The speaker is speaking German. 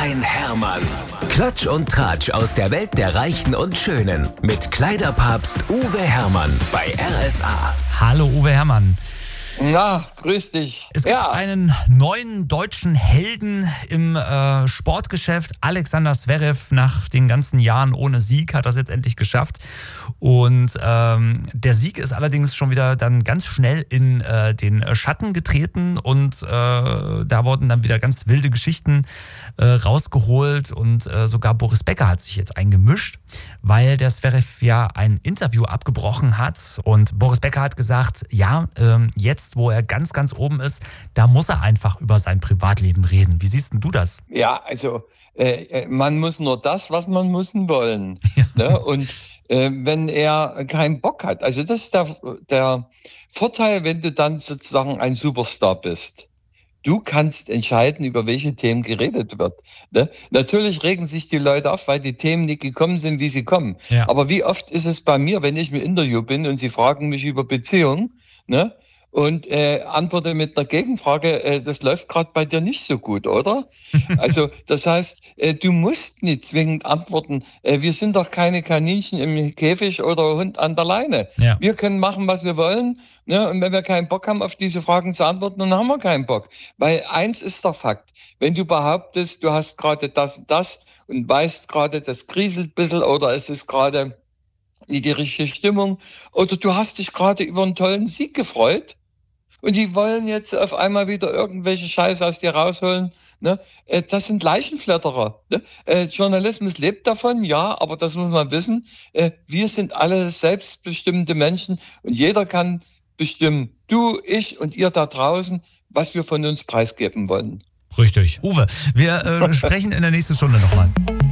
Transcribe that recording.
ein Hermann. Klatsch und Tratsch aus der Welt der Reichen und Schönen. Mit Kleiderpapst Uwe Hermann bei RSA. Hallo Uwe Hermann. Na, grüß dich. Es gibt einen neuen deutschen Helden im Sportgeschäft. Alexander Zverev, nach den ganzen Jahren ohne Sieg, hat das jetzt endlich geschafft. Und der Sieg ist allerdings schon wieder dann ganz schnell in den Schatten getreten. Und da wurden dann wieder ganz wilde Geschichten rausgeholt. Und sogar Boris Becker hat sich jetzt eingemischt, weil der Zverev ja ein Interview abgebrochen hat. Und Boris Becker hat gesagt, ja, jetzt, wo er ganz, ganz oben ist, da muss er einfach über sein Privatleben reden. Wie siehst denn du das? Ja, also man muss nur das, was man müssen wollen. Ja. Ne? Und wenn er keinen Bock hat, also das ist der Vorteil, wenn du dann sozusagen ein Superstar bist. Du kannst entscheiden, über welche Themen geredet wird. Ne? Natürlich regen sich die Leute auf, weil die Themen nicht gekommen sind, wie sie kommen. Ja. Aber wie oft ist es bei mir, wenn ich im Interview bin und sie fragen mich über Beziehungen, ne? Und antworte mit einer Gegenfrage, das läuft gerade bei dir nicht so gut, oder? Also das heißt, du musst nicht zwingend antworten, wir sind doch keine Kaninchen im Käfig oder Hund an der Leine. Ja. Wir können machen, was wir wollen, ne? Und wenn wir keinen Bock haben, auf diese Fragen zu antworten, dann haben wir keinen Bock. Weil eins ist der Fakt, wenn du behauptest, du hast gerade das und das und weißt gerade, das kriselt ein bisschen oder es ist gerade nicht die richtige Stimmung oder du hast dich gerade über einen tollen Sieg gefreut und die wollen jetzt auf einmal wieder irgendwelche Scheiße aus dir rausholen. Ne? Das sind Leichenflatterer. Ne? Journalismus lebt davon, ja, aber das muss man wissen. Wir sind alle selbstbestimmte Menschen und jeder kann bestimmen, du, ich und ihr da draußen, was wir von uns preisgeben wollen. Richtig. Uwe, wir sprechen in der nächsten Stunde nochmal.